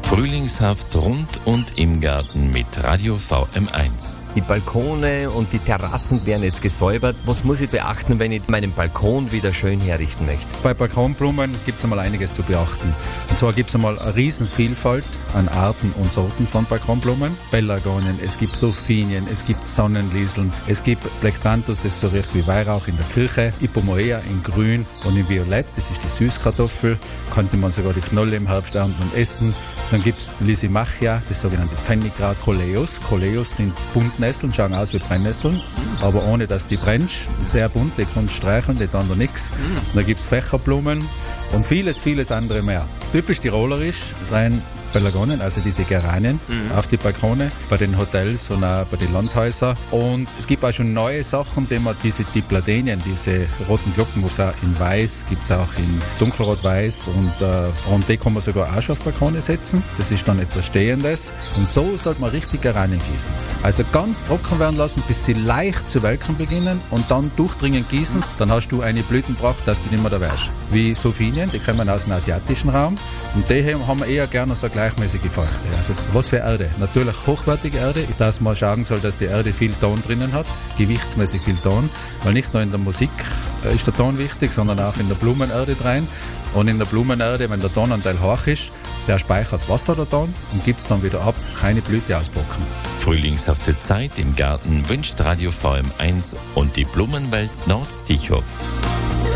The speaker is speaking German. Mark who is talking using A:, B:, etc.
A: Frühlingshaft rund und im Garten mit Radio VM1.
B: Die Balkone und die Terrassen werden jetzt gesäubert. Was muss ich beachten, wenn ich meinen Balkon wieder schön herrichten möchte?
C: Bei Balkonblumen gibt es einmal einiges zu beachten. Und zwar gibt es einmal eine Riesenvielfalt an Arten und Sorten von Balkonblumen. Pelargonien, es gibt Sophinien, es gibt Sonnenlieseln, es gibt Plectranthus, das so riecht wie Weihrauch in der Küche, Ipomoea in grün und in violett, das ist die Süßkartoffel, könnte man sogar die Knolle im Herbst ernten und essen. Dann gibt es Lysimachia, das sogenannte Pfennigkraut, Coleus. Coleus sind Buntnesseln, schauen aus wie Brennnesseln, aber ohne dass die brennst. Sehr bunt, die kannst streicheln, die tun da nichts. Dann gibt es Fächerblumen und vieles andere mehr. Typisch tirolerisch sind Pelargonien, also diese Geranien auf die Balkone, bei den Hotels und auch bei den Landhäusern. Und es gibt auch schon neue Sachen, die man die Pladenien, diese roten Glocken, wo es auch in Weiß, gibt es auch in dunkelrot-weiß und die kann man sogar auch schon auf Balkone setzen. Das ist dann etwas Stehendes. Und so sollte man richtig Geranien gießen. Also ganz trocken werden lassen, bis sie leicht zu welken beginnen und dann durchdringend gießen. Dann hast du eine Blütenpracht, dass du nicht mehr da wärst. Wie Sophinien, die kommen aus dem asiatischen Raum. Und die haben wir eher gerne so gleichmäßige Feuchte. Also was für Erde? Natürlich hochwertige Erde, dass man schauen soll, dass die Erde viel Ton drinnen hat, gewichtsmäßig viel Ton, weil nicht nur in der Musik ist der Ton wichtig, sondern auch in der Blumenerde rein. Und in der Blumenerde, wenn der Tonanteil hoch ist, der speichert Wasser der Ton und gibt es dann wieder ab, keine Blüte ausbrocken.
A: Frühlingshafte Zeit im Garten wünscht Radio VM1 und die Blumenwelt Nordstichhof.